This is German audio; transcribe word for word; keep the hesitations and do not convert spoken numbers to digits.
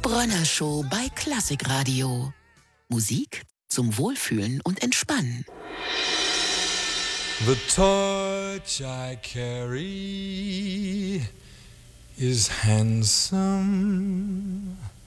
Bronner Show bei Klassikradio. Musik zum Wohlfühlen und Entspannen. The torch I carry is handsome.